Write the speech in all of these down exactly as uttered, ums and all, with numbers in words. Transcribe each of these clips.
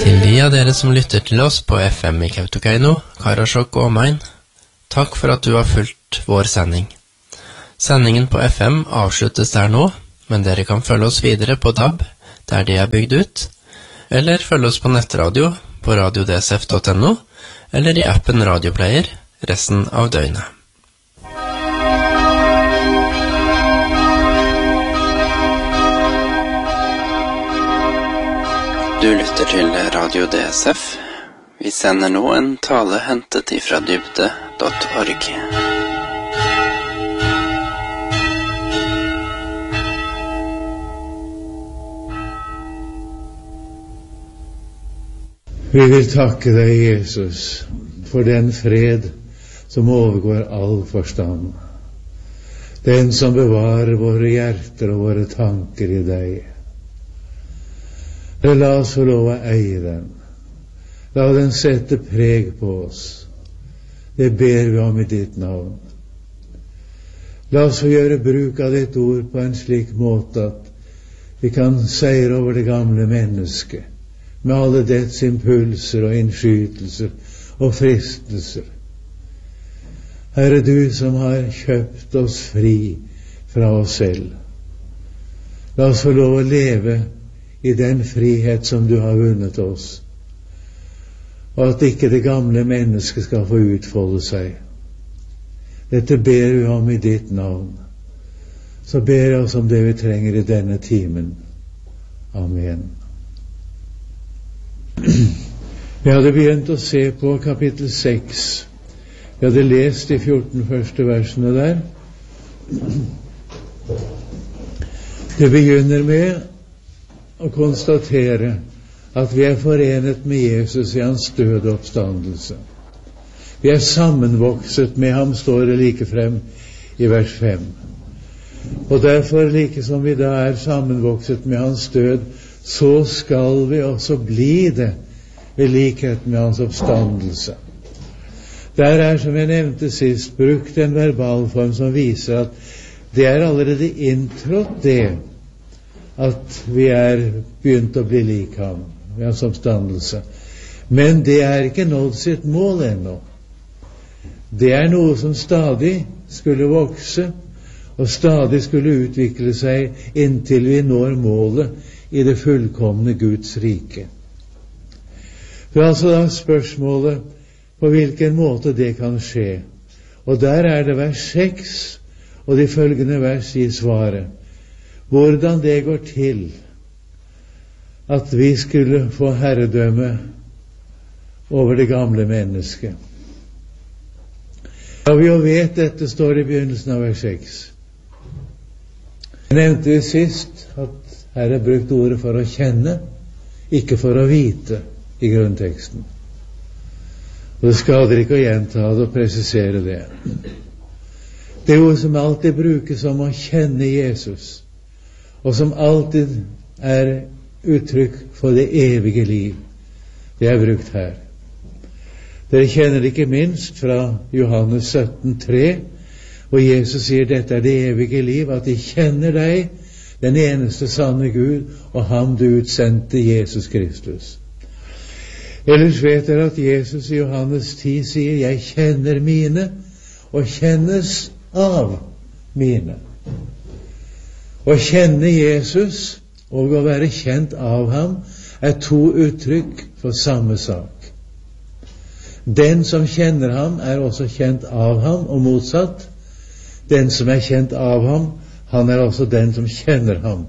Til de av dere som lytter til oss på F M i Kautokeino, Karasjok og omegn, takk for at du har fulgt vår sending. Sendingen på F M avsluttes der nå, men dere kan følge oss videre på D A B, der de er bygd ut, eller følge oss på nettradio på radio d s f punktum n o, eller i appen Radioplayer resten av døgnet. Du lytter til Radio D S F. Vi sender nå en tale hentet ifra dybde punktum org. Vi vil takke deg, Jesus, for den fred som overgår all forstand. Den som bevarer våre hjerter og våre tanker i deg. La oss få lov å eie den. La den sette preg på oss. Det ber vi om i ditt navn. La oss få gjøre bruk av ditt ord på en slik måte at vi kan seire over det gamle mennesket, med alle dets impulser og innskytelser og fristelser. Herre, du som har kjøpt oss fri fra oss selv. La oss få lov å leve i den frihet som du har vunnet oss, og at ikke det gamle mennesket skal få utfolde seg. Dette ber vi om i ditt navn. Så ber jeg oss om det vi trenger i denne timen. Amen. Vi hadde begynt å se på kapittel seks. Vi hadde lest de fjorten første versene der. Det begynner med å konstatere at vi er forenet med Jesus i hans død og oppstandelse. Vi er sammenvokset med ham, står det like frem i vers fem. Og derfor, like som vi da er sammenvokset med hans død, så skal vi også bli det ved likhet med hans oppstandelse. Der er, som jeg nevnte sist, brukt en verbalform som viser at det er allerede inntrådt det at vi er begynt å bli lik ham ved hans oppstandelse. Men det er ikke nådd sitt mål ennå. Det er noe som stadig skulle vokse, og stadig skulle utvikle seg inntil vi når målet i det fullkomne Guds rike. For altså da spørsmålet på hvilken måte det kan skje. Og der er det vers seks, og de følgende vers gir svaret. Hvordan det går til at vi skulle få herredømme over det gamle mennesket. Ja, vi jo vet dette står i begynnelsen av vers seks. Jeg nevnte jo sist at her er brukt ordet for å kjenne, ikke for å vite i grunnteksten. Og det skader ikke å gjenta det og presisere det. Det er ord som alltid brukes om å kjenne Jesus, og som alltid er uttrykk for det evige liv. Det er brukt her. Dere kjenner det ikke minst fra Johannes sytten tre, hvor Jesus sier dette er det evige liv, at de kjenner deg, den eneste sanne Gud, og ham du utsendte, Jesus Kristus. Ellers vet dere at Jesus i Johannes ti sier, jeg kjenner mine, og kjennes av mine. Å kjenne Jesus og å være kjent av ham er to uttrykk for samme sak. Den som kjenner ham er også kjent av ham, og motsatt. Den som er kjent av ham, han er også den som kjenner ham.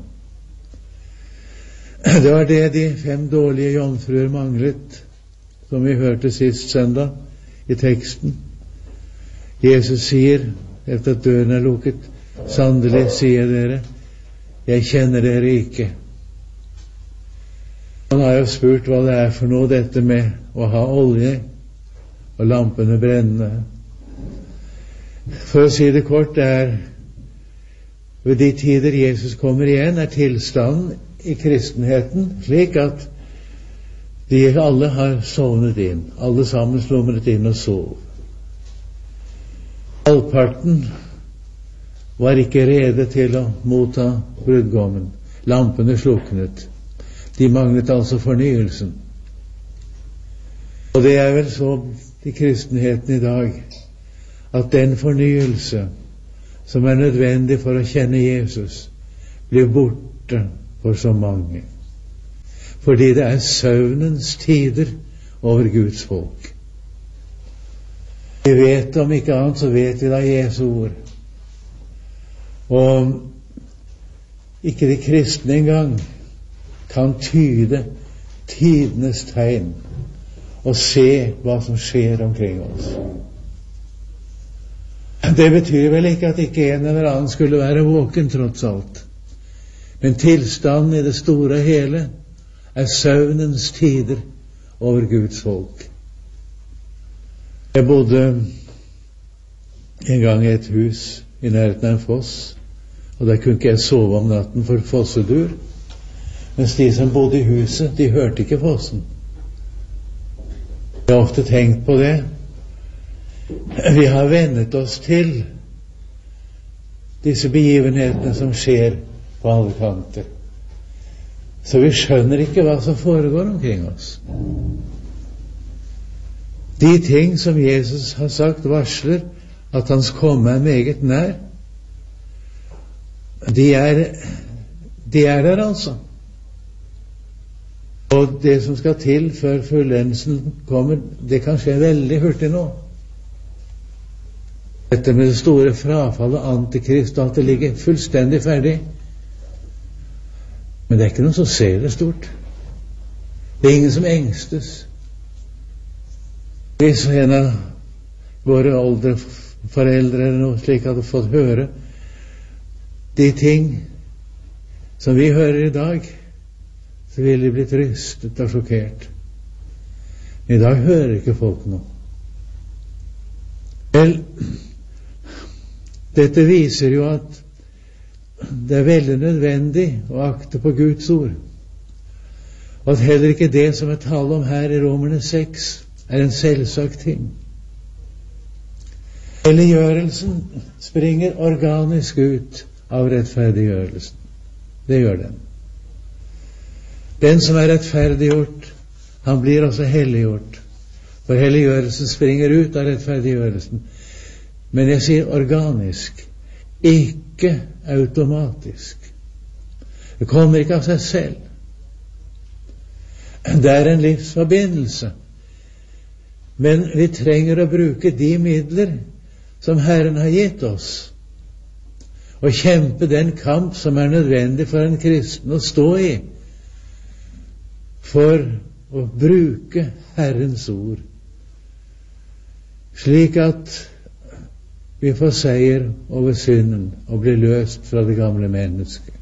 Det var det de fem dårlige jomfruer manglet, som vi hørte sist søndag i teksten. Jesus sier, etter at døren er lukket, sannelig sier dere, jeg kjenner dere ikke. Han har jo spurt hva det er for noe, dette med å ha olje og lampene brennende. For å si det kort, det er ved de tider Jesus kommer igjen, er tilstanden i kristenheten slik at de alle har sovnet inn. Alle sammen slumret inn og sov. Halvparten var ikke rede til å motta brudgommen. Lampene sluknet. De manglet altså fornyelsen. Og det er vel så i kristenheten i dag, at den fornyelse som er nødvendig for å kjenne Jesus, blir borte for så mange. Fordi det er søvnens tider over Guds folk. Vi vet, om ikke annet, så vet vi da Jesu ord. Og ikke de kristne engang kan tyde tidenes tegn og se hva som skjer omkring oss. Det betyr vel ikke at ikke en eller annen skulle være våken trots alt. Men tilstanden i det store og hele er søvnens tider over Guds folk. Jeg bodde en gang i et hus i nærheten av en foss, og der kunne ikke jeg sove om natten for fossedur, mens de som bodde i huset, de hørte ikke fossen. Jeg har ofte tenkt på det. Vi har vennet oss til disse begivenhetene som skjer på alle kanter. Så vi skjønner ikke hva som foregår omkring oss. De ting som Jesus har sagt varsler at hans komme er meget nær, de er, de er der altså. Og det som skal til før fullendelsen kommer, det kan skje veldig hurtig nå. Dette med det store frafallet, antikrist, at det ligger fullstendig ferdig. Men det er ikke noen som ser det stort. Det er ingen som engstes. Hvis en av våre oldre foreldre eller noe slik hadde fått høre de ting som vi hører i dag, så ville de blitt rystet og sjokkert. I dag hører ikke folk noe. Vel, dette viser jo at det er veldig nødvendig å akte på Guds ord, og at heller ikke det som er tale om her i Romerne seks er en selvsagt ting. Helliggjørelsen springer organisk ut av rettferdiggjørelsen. Det gjør den. Den som er rettferdiggjort, han blir også helliggjort. For helliggjørelsen springer ut av rettferdiggjørelsen. Men jeg sier organisk, ikke automatisk. Det kommer ikke av seg selv. Det er en livsforbindelse. Men vi trenger å bruke de midler som Herren har gitt oss, og kjempe den kamp som er nødvendig for en kristen å stå i, for å bruke Herrens ord, slik at vi får seier over synden og blir løst fra det gamle mennesket.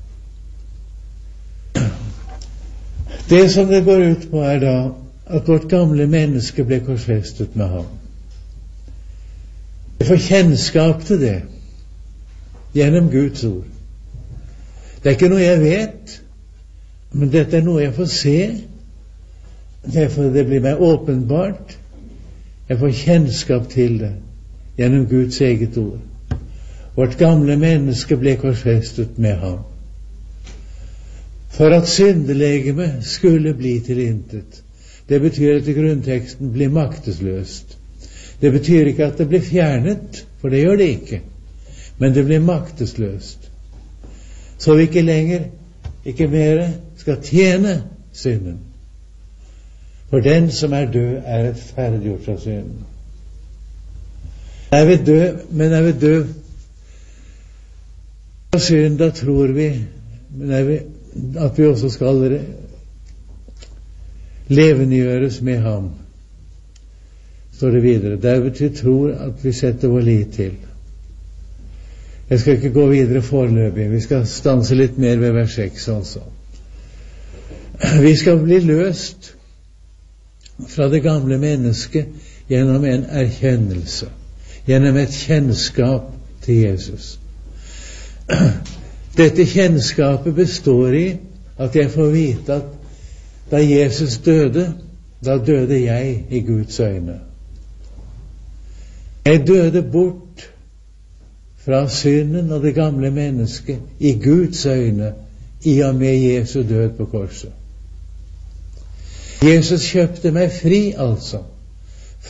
Det som det går ut på, er da at vårt gamle menneske ble korsfestet med ham. Vi får kjennskap til det gjennom Guds ord. Det er ikke noe jeg vet, men dette er noe jeg får se. Derfor det blir meg åpenbart. Jeg får kjennskap til det gjennom Guds eget ord. Vårt gamle menneske ble korsfestet med ham, for at syndelegemet skulle bli tilintet. Det betyr etter grunnteksten bli maktesløst. Det betyr ikke at det blir fjernet, for det gjør det ikke, men det blir maktesløst. Så vi ikke lenger, ikke mer, skal tjene synden. For den som er død, er rettferdiggjort fra synden. Er vi død, men er vi død fra synden, da tror vi, men er vi, at vi også skal levendegjøres med ham, står det videre. Derved vi tror at vi setter vår lit til. Jeg skal ikke gå videre foreløpig. Vi skal stanse litt mer ved vers seks altså. Vi skal bli løst fra det gamle mennesket gjennom en erkjennelse, gjennom et kjennskap til Jesus. Dette kjennskapet består i at jeg får vite at da Jesus døde, da døde jeg i Guds øyne. Jeg døde bort fra synden og det gamle mennesket i Guds øyne i og med Jesu død på korset. Jesus kjøpte meg fri, altså,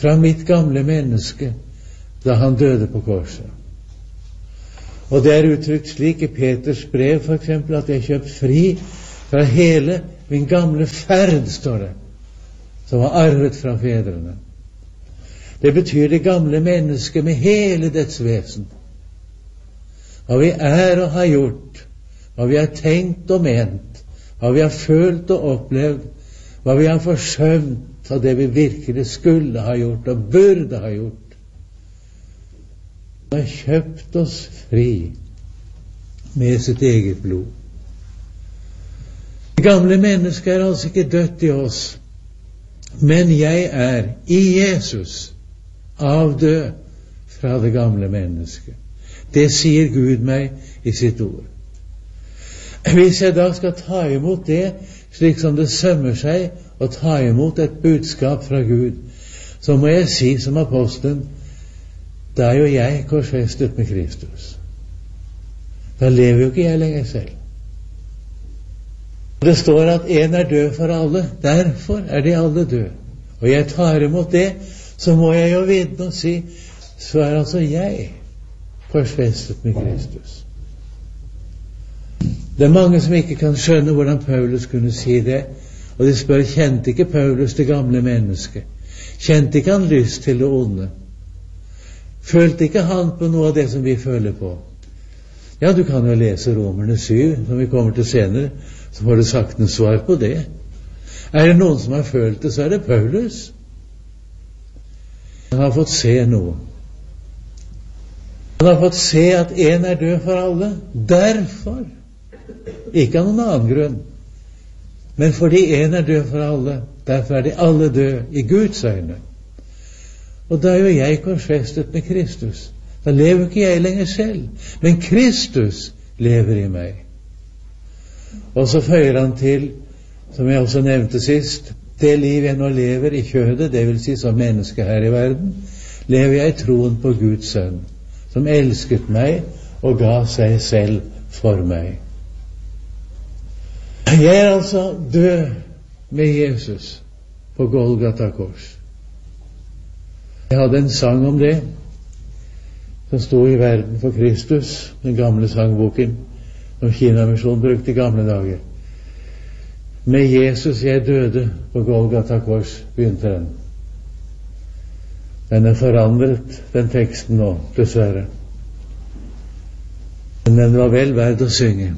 fra mitt gamle menneske da han døde på korset. Og det er uttrykt slik i Peters brev for eksempel, at jeg er kjøpt fri fra hele min gamle ferd, står det, som var arvet fra fedrene. Det betyr det gamle mennesket med hele dets vesen. Hva vi er og har gjort, hva vi har tenkt og ment, hva vi har følt og opplevd, hva vi har forsømt av det vi virkelig skulle ha gjort og burde ha gjort. Han har kjøpt oss fri med sitt eget blod. Det gamle mennesket er altså ikke dødt i oss, men jeg er i Jesus avdød fra det gamle mennesket. Det sier Gud meg i sitt ord. Hvis jeg da skal ta imot det, slik som det sømmer seg, å ta imot et budskap fra Gud, så må jeg si som apostelen, da er jo jeg korsfestet med Kristus. Da lever jo ikke jeg lenger selv. Det står at en er død for alle, derfor er de alle døde. Og jeg tar imot det, så må jeg jo vitne og si, så er altså jeg korsfestet med Kristus. Det er mange som ikke kan skjønne hvordan Paulus kunne si det, og de spør, kjente ikke Paulus det gamle mennesket? Kjente ikke han lyst til det onde? Følte ikke han på noe av det som vi føler på? Ja, du kan jo lese Romerne syv, som vi kommer til senere, så får du sagt en svar på det. Er det noen som har følt det, så er det Paulus. Han har fått se noe. Han har fått se at en er død for alle. Derfor, ikke av noen annen grunn, men fordi en er død for alle, derfor er de alle døde i Guds øyne. Og da er jo jeg korsfestet med Kristus. Da lever ikke jeg lenger selv, men Kristus lever i meg. Og så føyer han til, som jeg også nevnte sist, det liv jeg nå lever i kjødet, det vil si som menneske her i verden, lever jeg i troen på Guds sønn, som elsket meg og ga seg selv for meg. Jeg er altså død med Jesus på Golgata kors. Jeg hadde en sang om det, som stod i Verden for Kristus, den gamle sangboken, som Kinamisjonen brukte i gamle dager. Med Jesus jeg døde på Golgata kors, begynte den. Den er forandret, den teksten nå, dessverre. Men den var vel verd å synge.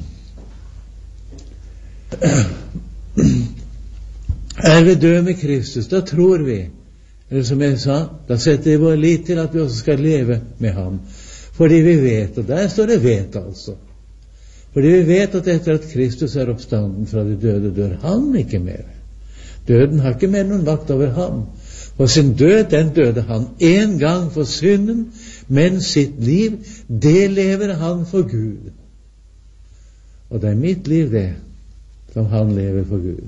Er vi døde med Kristus, da tror vi, eller som jeg sa, da setter vi vår lit til at vi også skal leve med ham. Fordi vi vet, og der står det vet altså. Fordi vi vet at etter at Kristus er oppstanden fra de døde, dør han ikke mer. Døden har ikke mer noen makt over ham. For sin død, den døde han en gang for synden, men sitt liv, det lever han for Gud. Og det er mitt liv det, som han lever for Gud.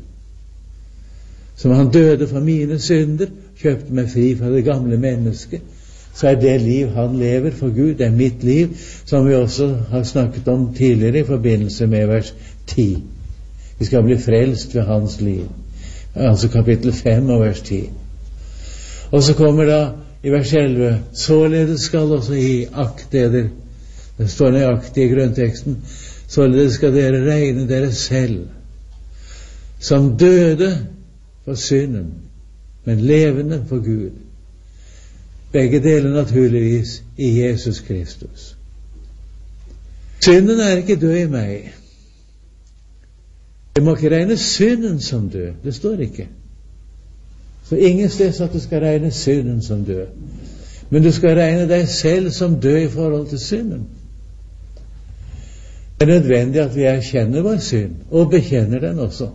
Som han døde for mine synder, kjøpte meg fri fra det gamle mennesket, så er det liv han lever for Gud, det er mitt liv, som vi også har snakket om tidligere i forbindelse med vers ti. Vi skal bli frelst ved hans liv. Altså kapittel fem og vers ti. Og så kommer da i vers elleve, således skal også i akt dere, det står nøyaktig i grunnteksten, således skal dere regne dere selv som døde for synden, men levende for Gud. Begge deler naturligvis i Jesus Kristus. Synden er ikke død i meg. Jeg må ikke regne synden som død. Det står ikke. Så ingen sted at du skal regne synden som død. Men du skal regne deg selv som død i forhold til synden. Det er nødvendig at vi erkjenner vår synd, og bekjenner den også.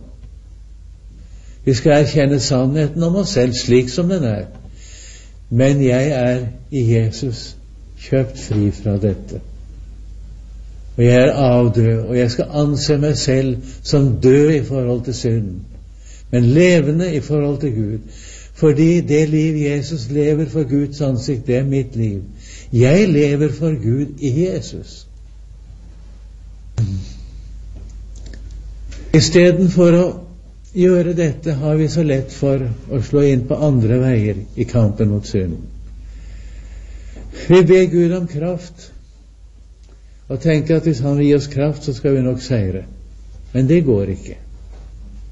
Vi skal erkjenne sannheten om oss selv slik som den er. Men jeg er i Jesus kjøpt fri fra dette. Og jeg er avdød, og jeg skal anse meg selv som død i forhold til synden, men levende i forhold til Gud. Fordi det liv Jesus lever for Guds ansikt, det er mitt liv. Jeg lever for Gud i Jesus. I stedet for å gjøre dette har vi så lett for å slå inn på andre veier i kampen mot synden. Vi ber Gud om kraft, og tenker at hvis Han vil gi oss kraft, så skal vi nok seire. Men det går ikke.